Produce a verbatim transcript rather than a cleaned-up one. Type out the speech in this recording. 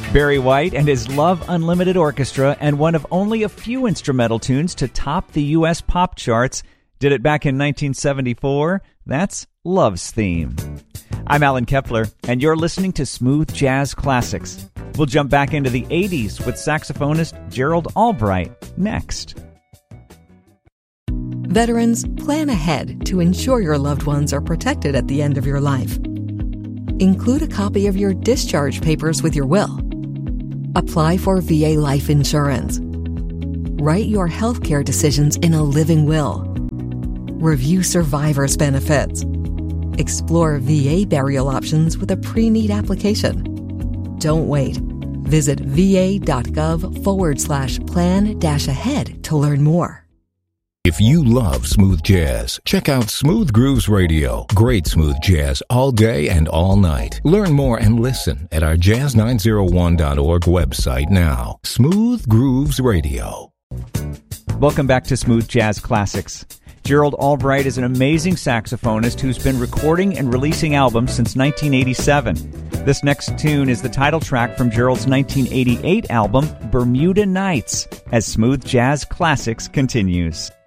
Barry White and his Love Unlimited Orchestra, and one of only a few instrumental tunes to top the U S pop charts, did it back in nineteen seventy-four. That's Love's Theme. I'm Alan Kepler, and you're listening to Smooth Jazz Classics. We'll jump back into the eighties with saxophonist Gerald Albright next. Veterans, plan ahead to ensure your loved ones are protected at the end of your life. Include a copy of your discharge papers with your will. Apply for V A life insurance. Write your health care decisions in a living will. Review survivor's benefits. Explore V A burial options with a pre-need application. Don't wait. Visit va.gov forward slash plan dash ahead to learn more. If you love smooth jazz, check out Smooth Grooves Radio. Great smooth jazz all day and all night. Learn more and listen at our jazz nine oh one dot org website now. Smooth Grooves Radio. Welcome back to Smooth Jazz Classics. Gerald Albright is an amazing saxophonist who's been recording and releasing albums since nineteen eighty-seven. This next tune is the title track from Gerald's nineteen eighty-eight album, Bermuda Nights, as Smooth Jazz Classics continues.